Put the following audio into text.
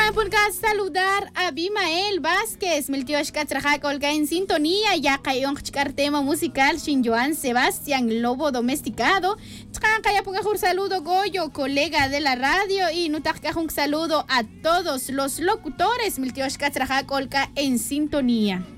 por saludar a Abimael Vázquez, Miltioshka Trajacolca en sintonía, ya cayó un tema musical, Shin Joan Sebastián Lobo Domesticado. Ya ponga un saludo Goyo, colega de la radio, y no un saludo a todos los locutores, Miltioshka Trajacolca en sintonía.